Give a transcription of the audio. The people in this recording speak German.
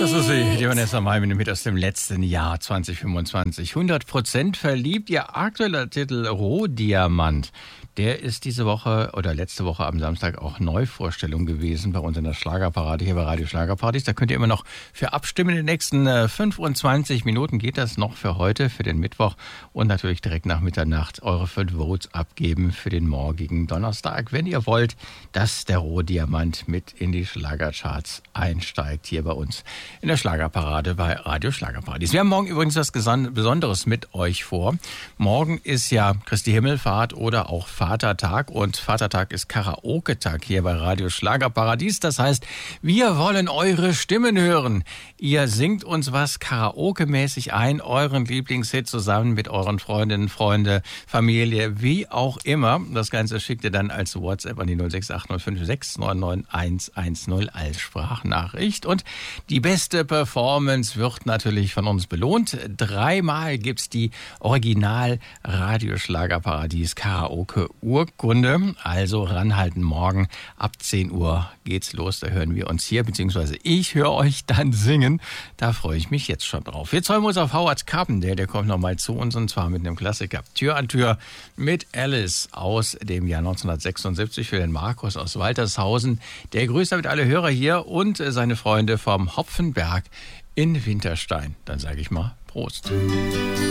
Das ist die Vanessa Mai mit aus dem letzten Jahr 2025. 100% verliebt. Ihr aktueller Titel Rohdiamant. Der ist diese Woche oder letzte Woche am Samstag auch Neuvorstellung gewesen bei uns in der Schlagerparade hier bei Radio Schlagerpartys. Da könnt ihr immer noch für abstimmen. In den nächsten 25 Minuten geht das noch für heute, für den Mittwoch und natürlich direkt nach Mitternacht eure 5 Votes abgeben für den morgigen Donnerstag, wenn ihr wollt, dass der Rohdiamant mit in die Schlagercharts einsteigt hier bei uns in der Schlagerparade bei Radio Schlagerpartys. Wir haben morgen übrigens was Besonderes mit euch vor. Morgen ist ja Christi Himmelfahrt oder auch Vatertag und Vatertag ist Karaoke-Tag hier bei Radio Schlagerparadies. Das heißt, wir wollen eure Stimmen hören. Ihr singt uns was Karaoke-mäßig ein, euren Lieblingshit zusammen mit euren Freundinnen, Freunde, Familie, wie auch immer. Das Ganze schickt ihr dann als WhatsApp an die 0680569910 als Sprachnachricht. Und die beste Performance wird natürlich von uns belohnt. 3-mal gibt's die Original Radio Schlagerparadies Karaoke Urkunde. Also ranhalten, morgen ab 10 Uhr geht's los. Da hören wir uns hier, beziehungsweise ich höre euch dann singen. Da freue ich mich jetzt schon drauf. Jetzt freuen wir uns auf Howard Carpendale. Der kommt nochmal zu uns und zwar mit einem Klassiker Tür an Tür mit Alice aus dem Jahr 1976 für den Markus aus Waltershausen. Der grüßt damit alle Hörer hier und seine Freunde vom Hopfenberg in Winterstein. Dann sage ich mal Prost.